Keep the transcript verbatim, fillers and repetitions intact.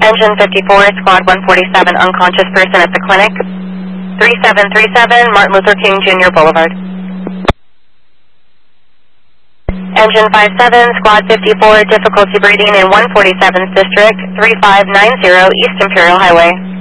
Engine fifty-four, Squad one forty-seven, unconscious person at the clinic. three seven three seven, Martin Luther King Junior Boulevard. Engine five seven, Squad fifty-four, difficulty breathing in one forty-seventh District, three five nine zero East Imperial Highway.